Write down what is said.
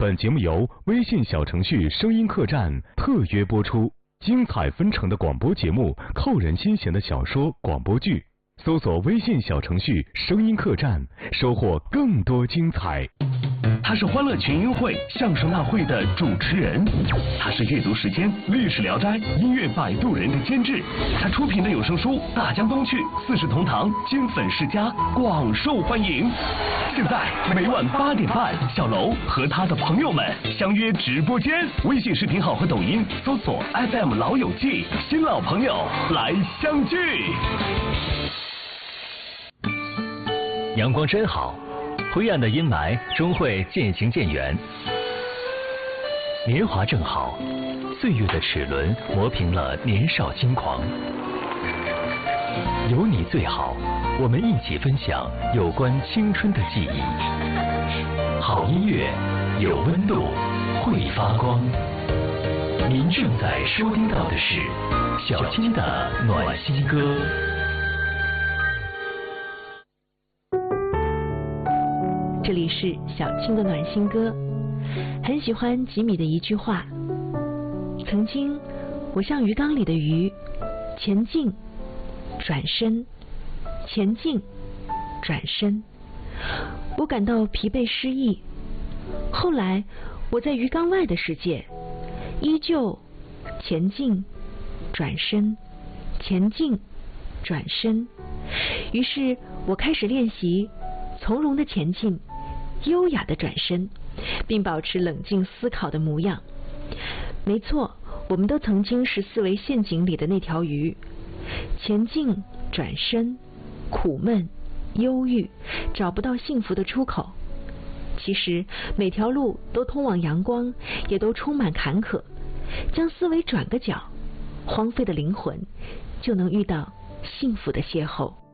本节目由微信小程序声音客栈特约播出，精彩纷呈的广播节目，扣人心弦的小说广播剧，搜索微信小程序声音客栈，收获更多精彩。 他是欢乐群英会相声大会的主持人，他是阅读时间历史聊斋音乐摆渡人的监制，他出品的有声书《大江东去》四世同堂金粉世家广受欢迎。现在每晚8点半，小楼和他的朋友们相约直播间，微信视频号和抖音搜索 FM 老友记，新老朋友来相聚。阳光真好，灰暗的阴霾终会渐行渐远。年华正好，岁月的齿轮磨平了年少轻狂。有你最好，我们一起分享有关青春的记忆。好音乐，有温度，会发光。您正在收听到的是小青的暖心歌。 这里是小青的暖心歌，很喜欢吉米的一句话：曾经我像鱼缸里的鱼，前进转身，前进转身，我感到疲惫失意。后来我在鱼缸外的世界，依旧前进转身，前进转身。于是我开始练习从容的前进，优雅的转身，并保持冷静思考的模样。没错，我们都曾经是思维陷阱里的那条鱼，前进转身，苦闷忧郁，找不到幸福的出口。其实每条路都通往阳光，也都充满坎坷。将思维转个角，荒废的灵魂就能遇到幸福的邂逅。